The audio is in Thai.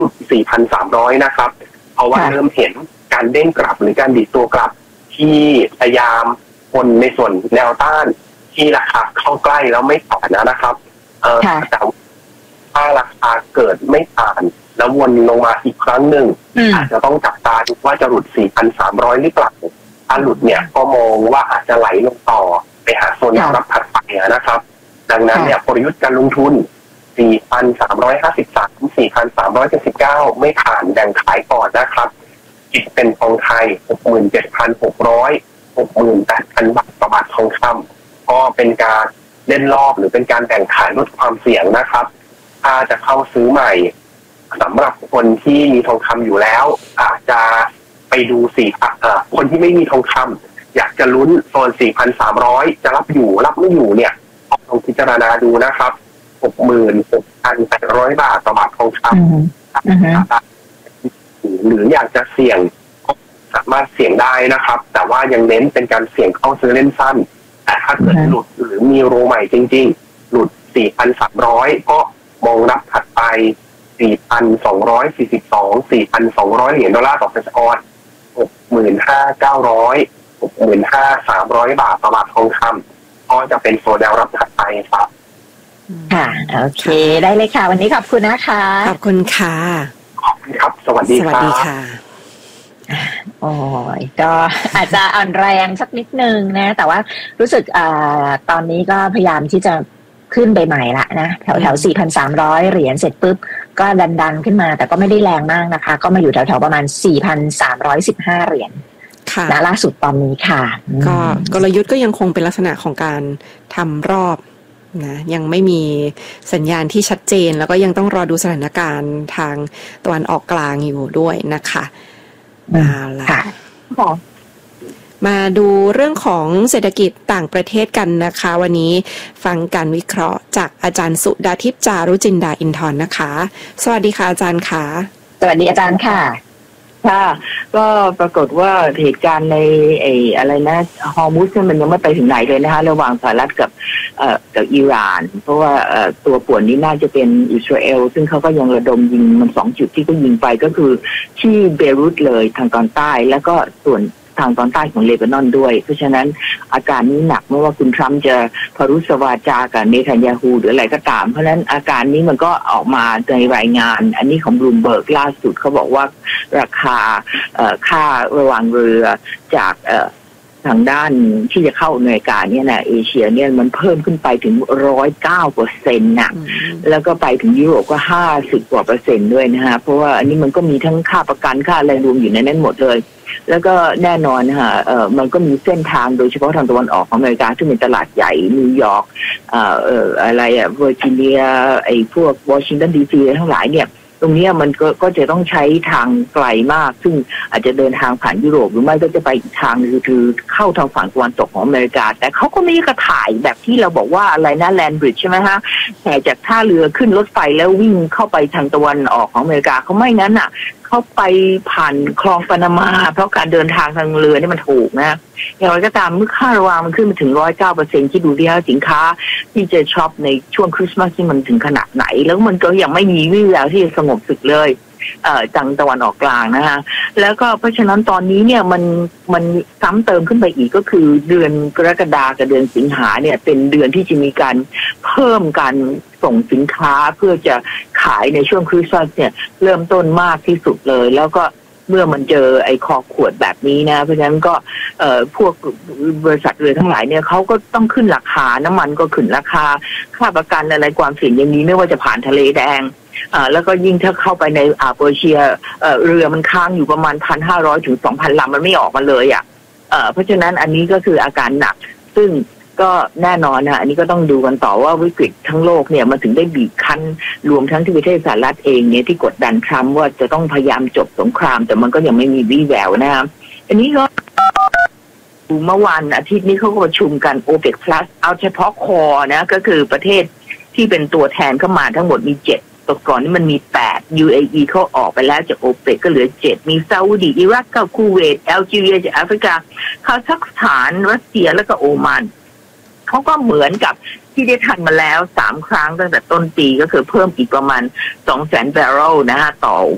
4,300 นะครับเพราะว่าเริ่มเห็นการเด้งกลับหรือการดีดตัวกลับที่พยายามคนในส่วนแนวต้านที่ราคาเข้าใกล้แล้วไม่ผ่านนะครับแต่ถ้าราคาเกิดไม่ผ่านแล้ววนลงมาอีกครั้งหนึ่งอาจจะต้องจับตาดูว่าจะหลุด 4,300 หรือเปล่าถ้าหลุดเนี่ยก็มองว่าอาจจะไหลลงต่อไปหาโซนแนวรับถัดไปนะครับดังนั้นเนี่ยกลยุทธ์การลงทุน 4,353 4,379 ไม่ผ่านแบ่งขายก่อนนะครับคิดเป็นทองไทย 67,600 68,000 บาทต่อบาททองคำก็เป็นการเล่นรอบหรือเป็นการแบ่งขายลดความเสี่ยงนะครับถ้าจะเข้าซื้อใหม่สำหรับคนที่มีทองคำอยู่แล้วอาจจะไปดูคนที่ไม่มีทองคำอยากจะลุ้นโซน 4,300 จะรับอยู่รับไม่อยู่เนี่ยลองพิจารณาดูนะครับ 66,800 บาทต่อบาททองคำหรืออยากจะเสี่ยงสามารถเสี่ยงได้นะครับแต่ว่ายังเน้นเป็นการเสี่ยงเข้าซื้อเล่นสั้นแต่ถ้าเกิดหลุดหรือมีโรใหม่จริงๆหลุด 4,300 ก็มองรับถัดไป 4,242 4,200 เหรียญดอลลาร์ต่อเออนซ์ 65,900 65,300 บาทต่อบาททองคำก็จะเป็นโซนแนวรับถัดไปครับค่ะโอเคได้เลยค่ะวันนี้ขอบคุณนะคะขอบคุณค่ะขอบคุณครับสวัสดีค่ะโอ้ยก็อาจจะอ่อนแรงสักนิดนึงนะแต่ว่ารู้สึกตอนนี้ก็พยายามที่จะขึ้นไปใหม่ละนะแถว 4,300 เหรียญเสร็จปุ๊บก็ดันขึ้นมาแต่ก็ไม่ได้แรงมากนะคะก็มาอยู่แถวประมาณ 4,315 เหรียญณล่าสุดตอนนี้ค่ะก็กลยุทธ์ก็ยังคงเป็นลักษณะของการทำรอบนะยังไม่มีสัญญาณที่ชัดเจนแล้วก็ยังต้องรอดูสถานการณ์ทางตะวันออกกลางอยู่ด้วยนะคะเอาล่ะมาดูเรื่องของเศรษฐกิจต่างประเทศกันนะคะวันนี้ฟังการวิเคราะห์จากอาจารย์สุดาทิพย์จารุจินดาอินทร์นะคะสวัสดีค่ะอาจารย์ค่ะสวัสดีอาจารย์ค่ะค่ะก็ปรากฏว่าเหตุการณ์ในอะไรนะฮอร์มุซมันยังไม่ไปถึงไหนเลยนะคะระหว่างสหรัฐกับอิหร่านเพราะว่าตัวป่วนนี้น่าจะเป็นอิสราเอลซึ่งเขาก็ยังระดมยิงมัน2จุดที่ก็ยิงไปก็คือที่เบรุตเลยทางตอนใต้แล้วก็ส่วนทางตอนใต้ของเลบานอนด้วยเพราะฉะนั้นอาการนี้หนักไม่ว่าคุณทรัมป์จะพรุษวาจากับเนทันยาฮูหรืออะไรก็ตามเพราะฉะนั้นอาการนี้มันก็ออกมาในรายงานอันนี้ของบลูมเบิร์กล่าสุดเขาบอกว่าราคาค่าระหว่างเรือจากทางด้านที่จะเข้าอเมริกาเนี่ยนะเอเชียเนี่ยมันเพิ่มขึ้นไปถึง 109% นะแล้วก็ไปถึงยุโรปก็50%กว่าด้วยนะฮะเพราะว่าอันนี้มันก็มีทั้งค่าประกันค่าอะไรรวมอยู่ในนั้นหมดเลยแล้วก็แน่นอนค่ะมันก็มีเส้นทางโดยเฉพาะทางตะวันออกของอเมริกาที่เป็นตลาดใหญ่นิวยอร์กอะไรเวอร์จิเนียไอ้พวกวอชิงตันดีซีทั้งหลายเนี่ยตรงนี้มันก็จะต้องใช้ทางไกลมากซึ่งอาจจะเดินทางผ่านยุโรปหรือไม่ก็จะไปอีกทางคือเข้าทางฝั่งตะวันตกของอเมริกาแต่เขาก็ไม่ได้กระถ่ายแบบที่เราบอกว่าอะไรนะแลนบริดจ์ใช่ไหมฮะแต่จากท่าเรือขึ้นรถไฟแล้ววิ่งเข้าไปทางตะวันออกของอเมริกาเขาไม่นั้นอ่ะเขาไปผ่านคลองปานามาเพราะการเดินทางทางเรือนี่มันถูกนะอย่างไรก็ตามเมื่อค่าระวางมันขึ้นมาถึง 109% ที่ดูที่สินค้าที่จะช็อปในช่วงคริสต์มาสที่มันถึงขนาดไหนแล้วมันก็ยังไม่มีวี่แววที่จะสงบศึกเลยจังตะวันออกกลางนะคะแล้วก็เพราะฉะนั้นตอนนี้เนี่ยมันซ้ำเติมขึ้นไปอีกก็คือเดือนกรกฎาคมกับเดือนสิงหาเนี่ยเป็นเดือนที่จะมีการเพิ่มการส่งสินค้าเพื่อจะขายในช่วงคริสต์มาสเนี่ยเริ่มต้นมากที่สุดเลยแล้วก็เมื่อมันเจอไอ้คอขวดแบบนี้นะเพราะฉะนั้นก็พวกบริษัทเรือทั้งหลายเนี่ยเขาก็ต้องขึ้นราคาน้ำมันก็ขึ้นราคาค่าประกันอะไรความเสี่ยงอย่างนี้ไม่ว่าจะผ่านทะเลแดงแล้วก็ยิ่งถ้าเข้าไปในเปอร์เซียเรือมันค้างอยู่ประมาณ 1,500 ถึง 2,000 ลำมันไม่ออกมาเลยเพราะฉะนั้นอันนี้ก็คืออาการหนักซึ่งก็แน่นอนนะอันนี้ก็ต้องดูกันต่อว่าวิกฤตทั้งโลกเนี่ยมันถึงได้บีบคั้นรวมทั้งที่ประเทศสหรัฐเองเนี่ยที่กดดันทรัมป์ว่าจะต้องพยายามจบสงครามแต่มันก็ยังไม่มีวี่แววนะครับอันนี้ก็เมื่อวันอาทิตย์นี้เขาก็ประชุมกัน OPEC Plus เอาเฉพาะคอนะก็คือประเทศที่เป็นตัวแทนเข้ามาทั้งหมดมี7ตัวก่อนนี่มันมี8 UAE เขาออกไปแล้วจาก OPEC ก็เหลือ7มีซาอุดิอิรักกับคูเวตแอลจีเรียจากแอฟริกาคาซัคสถานรัสเซียแล้วก็โอมานเขาก็เหมือนกับที่ได้ทันมาแล้ว3ครั้งตั้งแต่ต้นปีก็คือเพิ่มอีกประมาณ 200,000 บาร์เรลนะฮะต่อ